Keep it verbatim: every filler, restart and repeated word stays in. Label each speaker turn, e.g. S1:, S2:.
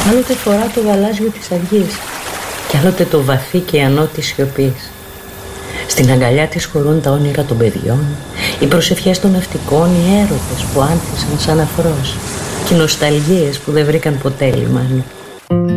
S1: Άλλοτε φορά το γαλάζιο της αυγής κι άλλοτε το βαθύ και ανώ της σιωπής. Στην αγκαλιά της χωρούν τα όνειρα των παιδιών, οι προσευχές των ναυτικών, οι έρωτες που άνθησαν σαν αφρός και οι νοσταλγίες που δεν βρήκαν ποτέ λιμάνι.